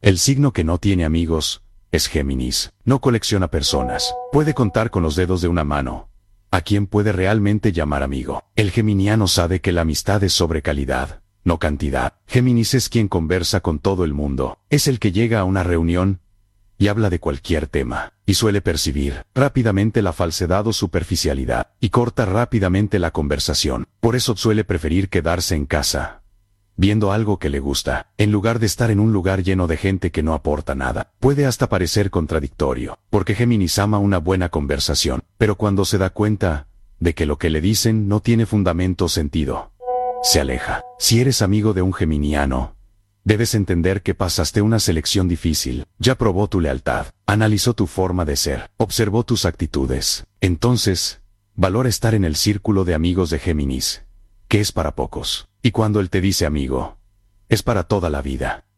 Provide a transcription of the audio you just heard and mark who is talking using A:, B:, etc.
A: El signo que no tiene amigos es Géminis. No colecciona personas. Puede contar con los dedos de una mano a quien puede realmente llamar amigo. El geminiano sabe que la amistad es sobre calidad, no cantidad. Géminis es quien conversa con todo el mundo. Es el que llega a una reunión y habla de cualquier tema, y suele percibir rápidamente la falsedad o superficialidad, y corta rápidamente la conversación. Por eso suele preferir quedarse en casa, viendo algo que le gusta, en lugar de estar en un lugar lleno de gente que no aporta nada. Puede hasta parecer contradictorio, porque Géminis ama una buena conversación, pero cuando se da cuenta de que lo que le dicen no tiene fundamento o sentido, se aleja. Si eres amigo de un geminiano, debes entender que pasaste una selección difícil. Ya probó tu lealtad, analizó tu forma de ser, observó tus actitudes. Entonces, valora estar en el círculo de amigos de Géminis, que es para pocos. Y cuando él te dice amigo, es para toda la vida.